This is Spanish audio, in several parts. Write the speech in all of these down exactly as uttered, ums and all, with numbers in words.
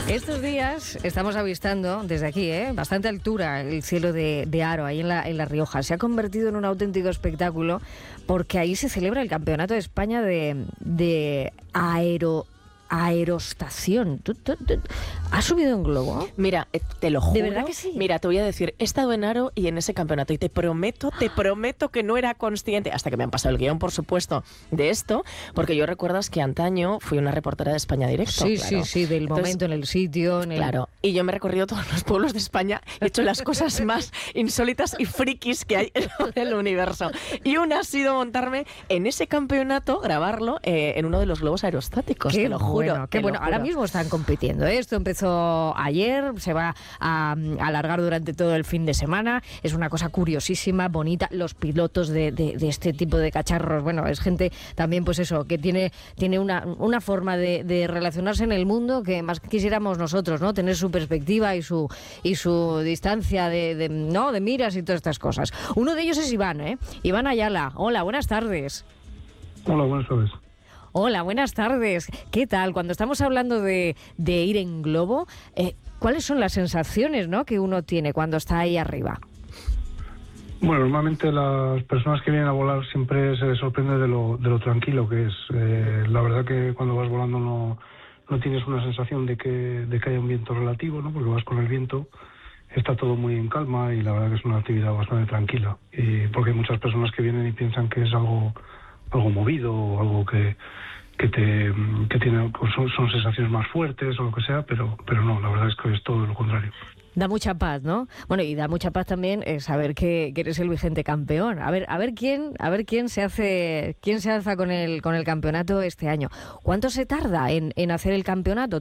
Estos días estamos avistando desde aquí, ¿eh? bastante altura, el cielo de, de Haro, ahí en la, en La Rioja. Se ha convertido en un auténtico espectáculo porque ahí se celebra el Campeonato de España de, de aero, aerostación. ¿Tú, tú, tú, ¿Has subido un globo? Mira, te lo juro. ¿De verdad que sí? Mira, te voy a decir, he estado en Haro y en ese campeonato y te prometo, te prometo que no era consciente, hasta que me han pasado el guión, por supuesto, de esto, porque yo recuerdas que antaño fui una reportera de España Directo. Sí, claro. sí, sí, del Entonces, momento, en el sitio. En el... Claro, y yo me he recorrido todos los pueblos de España, he hecho las cosas más insólitas y frikis que hay en el universo. Y una ha sido montarme en ese campeonato, grabarlo eh, en uno de los globos aerostáticos, Qué te lo juro. Bueno, qué te bueno. lo juro. Ahora mismo están compitiendo, ¿eh? Esto empezó ayer, se va a, a alargar durante todo el fin de semana. Es una cosa curiosísima, bonita. Los pilotos de, de, de este tipo de cacharros, bueno, es gente también, pues eso, que tiene, tiene una, una forma de, de relacionarse en el mundo que más quisiéramos nosotros, ¿no? Tener su perspectiva y su y su distancia de, de, ¿no? de miras y todas estas cosas. Uno de ellos es Iván, ¿eh? Iván Ayala. Hola, buenas tardes. Hola, buenas tardes. Hola, buenas tardes. ¿Qué tal? Cuando estamos hablando de, de ir en globo, eh, ¿cuáles son las sensaciones, ¿no? que uno tiene cuando está ahí arriba? Bueno, normalmente las personas que vienen a volar siempre se les sorprende de lo, de lo tranquilo que es. Eh, la verdad que cuando vas volando no, no tienes una sensación de que, de que haya un viento relativo, ¿no? Porque vas con el viento, está todo muy en calma y la verdad que es una actividad bastante tranquila. Y porque hay muchas personas que vienen y piensan que es algo, algo movido o algo que... que te que tiene son, son sensaciones más fuertes o lo que sea, pero pero no, la verdad es que es todo lo contrario. Da mucha paz, ¿no? Bueno, y da mucha paz también eh, saber que, que eres el vigente campeón. A ver, a ver quién, a ver quién se hace, quién se alza con el con el campeonato este año. ¿Cuánto se tarda en, en hacer el campeonato?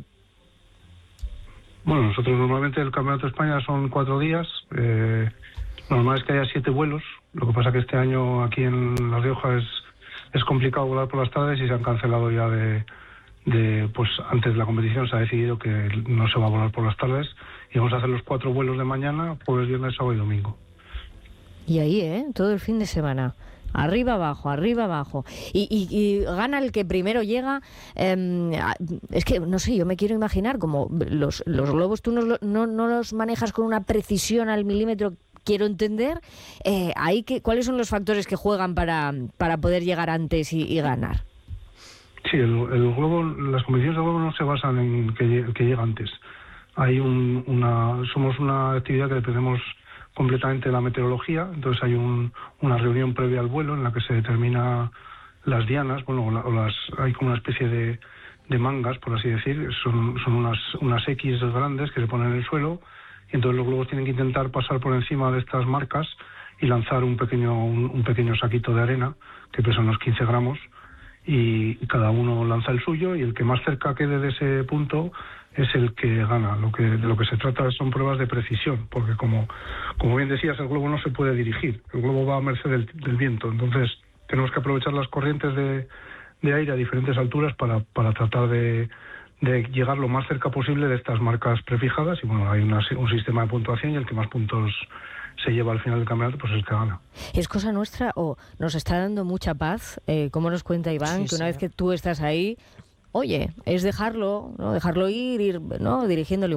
Bueno, nosotros normalmente el campeonato de España son cuatro días. Eh, lo normal es que haya siete vuelos. Lo que pasa que este año aquí en La Rioja es es complicado volar por las tardes y se han cancelado ya de, de pues antes de la competición se ha decidido que no se va a volar por las tardes y vamos a hacer los cuatro vuelos de mañana, jueves, viernes, sábado y domingo. Y ahí, ¿eh? Todo el fin de semana. Arriba, abajo, arriba, abajo. Y, y, y gana el que primero llega. Eh, es que, no sé, yo me quiero imaginar como los, los globos tú no, no, no los manejas con una precisión al milímetro. Quiero entender, eh, ahí que, ¿cuáles son los factores que juegan para, para poder llegar antes y, y ganar? Sí, el, el globo, las competiciones de globo no se basan en que, que llegue antes. Hay un, una, somos una actividad que dependemos completamente de la meteorología, entonces hay un, una reunión previa al vuelo en la que se determina las dianas, bueno, o, la, o las, hay como una especie de, de mangas, por así decir, son, son unas, unas X grandes que se ponen en el suelo. Y entonces los globos tienen que intentar pasar por encima de estas marcas y lanzar un pequeño un, un pequeño saquito de arena que pesa unos quince gramos y cada uno lanza el suyo y el que más cerca quede de ese punto es el que gana. Lo que de lo que se trata son pruebas de precisión, porque como como bien decías, el globo no se puede dirigir, el globo va a merced del, del viento, entonces tenemos que aprovechar las corrientes de, de aire a diferentes alturas para para tratar de de llegar lo más cerca posible de estas marcas prefijadas y bueno, hay una, un sistema de puntuación y el que más puntos se lleva al final del campeonato pues es el que gana. ¿Es cosa nuestra o nos está dando mucha paz? Eh, como nos cuenta Iván, sí, que una sí. vez que tú estás ahí, oye, es dejarlo, ¿no? Dejarlo ir, ir, ¿no? Dirigiéndole